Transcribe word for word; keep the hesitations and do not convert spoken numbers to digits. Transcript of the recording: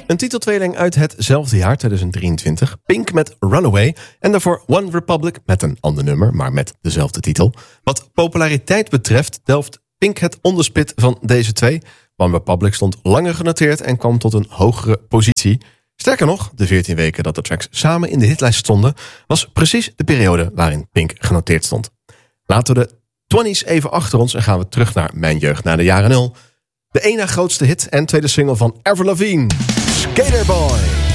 Een titeltweeling uit hetzelfde jaar, tweeduizend drieëntwintig. Pink met Runaway. En daarvoor One Republic met een ander nummer, maar met dezelfde titel. Wat populariteit betreft delft Pink het onderspit van deze twee. One Republic stond langer genoteerd en kwam tot een hogere positie. Sterker nog, de veertien weken dat de tracks samen in de hitlijst stonden, was precies de periode waarin Pink genoteerd stond. Laten we de twintigs even achter ons en gaan we terug naar mijn jeugd, naar de jaren nul. De één na grootste hit en tweede single van Avril Lavigne, Skater Boy.